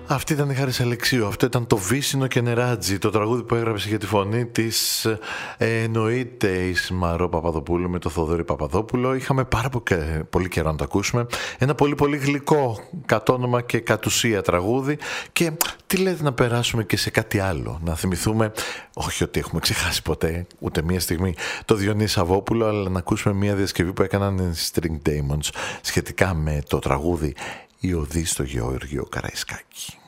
Αυτή ήταν η Χάρης Αλεξίου, αυτό ήταν το Βύσσινο και Νεράτζι, το τραγούδι που έγραψε για τη φωνή της εννοείται η Σμαρώ Παπαδοπούλου με το Θοδωρή Παπαδόπουλο. Είχαμε πάρα πολύ καιρό να το ακούσουμε. Ένα πολύ πολύ γλυκό κατ' όνομα και κατ' ουσία τραγούδι. Και τι λέτε να περάσουμε και σε κάτι άλλο, να θυμηθούμε, όχι ότι έχουμε ξεχάσει ποτέ ούτε μία στιγμή το Διονύση Σαββόπουλο, αλλά να ακούσουμε μία διασκευή που έκαναν οι String Demons σχετικά με το τραγούδι «Η οδή στο Γεώργιο Καραϊσκάκη».